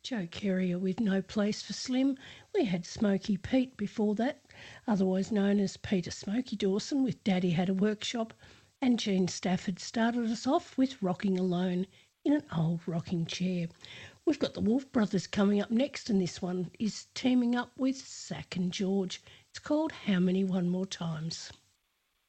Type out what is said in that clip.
Joe Carrier with No Place for Slim. We had Smoky Pete before that, otherwise known as Peter Smoky Dawson with Daddy Had a Workshop, and Gene Stafford started us off with Rocking Alone in an Old Rocking Chair. We've got the Wolf Brothers coming up next, and this one is teaming up with Zach and George. It's called How Many One More Times.